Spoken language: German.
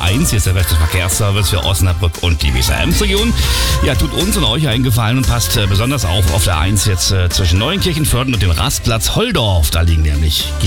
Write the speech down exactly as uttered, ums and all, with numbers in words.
eins. Hier ist der beste Verkehrsservice für Osnabrück und die Weser-Ems-Region. Ja, tut uns und euch einen Gefallen und passt äh, besonders auf auf der eins jetzt äh, zwischen Neuenkirchen, Vörden und dem Rastplatz Holdorf. Da liegen nämlich